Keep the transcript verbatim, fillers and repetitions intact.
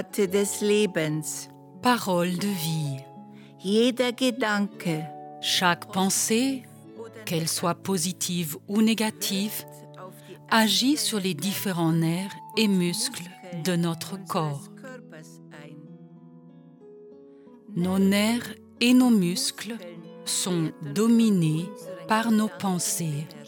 des Lebens. Parole de vie. Jeder Gedanke, Chaque pensée, qu'elle soit positive ou négative, agit sur les différents nerfs et muscles de notre corps. Nos nerfs et nos muscles sont dominés par nos pensées.